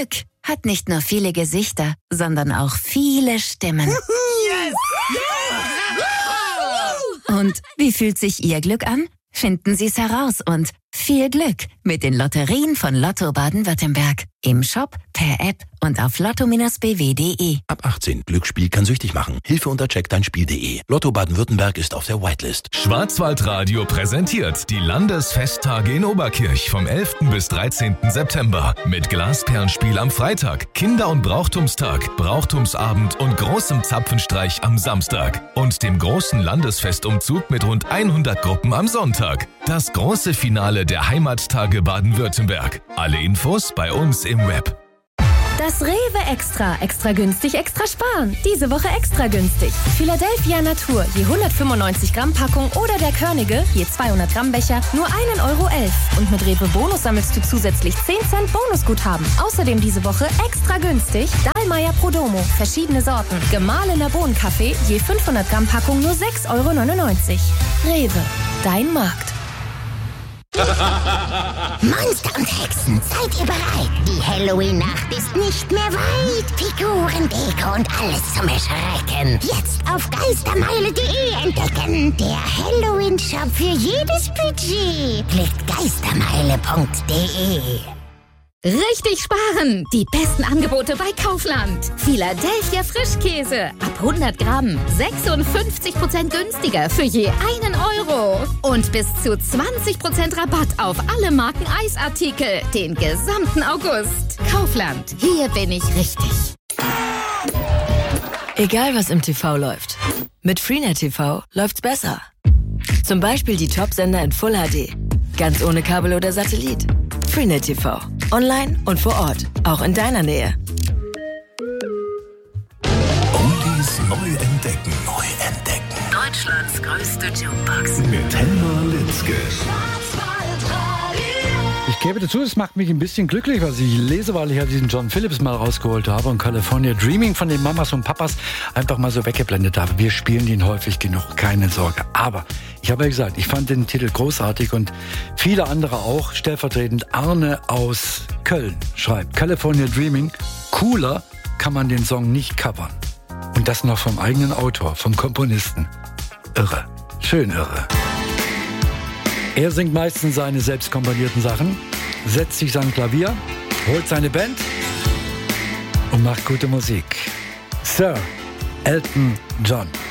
Glück hat nicht nur viele Gesichter, sondern auch viele Stimmen. Yes! Und wie fühlt sich Ihr Glück an? Finden Sie es heraus und viel Glück mit den Lotterien von Lotto Baden-Württemberg. Im Shop, per App und auf lotto-bw.de. Ab 18. Glücksspiel kann süchtig machen. Hilfe unter checkdeinspiel.de. Lotto Baden-Württemberg ist auf der Whitelist. Schwarzwaldradio präsentiert die Landesfesttage in Oberkirch vom 11. bis 13. September. Mit Glasperlenspiel am Freitag, Kinder- und Brauchtumstag, Brauchtumsabend und großem Zapfenstreich am Samstag. Und dem großen Landesfestumzug mit rund 100 Gruppen am Sonntag. Das große Finale der Heimattage Baden-Württemberg. Alle Infos bei uns im Web. Das Rewe Extra. Extra günstig, extra sparen. Diese Woche extra günstig. Philadelphia Natur, je 195 Gramm Packung oder der Körnige, je 200 Gramm Becher, nur 1,11 Euro. Und mit Rewe Bonus sammelst du zusätzlich 10 Cent Bonusguthaben. Außerdem diese Woche extra günstig Dahlmeier Prodomo, verschiedene Sorten. Gemahlener Bohnenkaffee, je 500 Gramm Packung, nur 6,99 Euro. Rewe, dein Markt. Monster und Hexen, seid ihr bereit? Die Halloween-Nacht ist nicht mehr weit. Figuren, Deko und alles zum Erschrecken. Jetzt auf geistermeile.de entdecken. Der Halloween-Shop für jedes Budget. Klickt geistermeile.de. Richtig sparen! Die besten Angebote bei Kaufland. Philadelphia Frischkäse. Ab 100 Gramm. 56% günstiger für je 1 Euro. Und bis zu 20% Rabatt auf alle Marken Eisartikel. Den gesamten August. Kaufland. Hier bin ich richtig. Egal was im TV läuft. Mit Freenet TV läuft's besser. Zum Beispiel die Top-Sender in Full HD. Ganz ohne Kabel oder Satellit. Freenet TV. Online und vor Ort. Auch in deiner Nähe. Oldies neu entdecken. Neu entdecken. Deutschlands größte Jukebox. Mit Helma Litzke. Ich gebe dazu, es macht mich ein bisschen glücklich, was ich lese, weil ich ja diesen John Phillips mal rausgeholt habe und California Dreaming von den Mamas und Papas einfach mal so weggeblendet habe. Wir spielen ihn häufig genug, keine Sorge. Aber ich habe ja gesagt, ich fand den Titel großartig und viele andere auch. Stellvertretend Arne aus Köln schreibt, California Dreaming, cooler kann man den Song nicht covern. Und das noch vom eigenen Autor, vom Komponisten. Irre, schön irre. Er singt meistens seine selbst komponierten Sachen, setzt sich an Klavier, holt seine Band und macht gute Musik. Sir Elton John.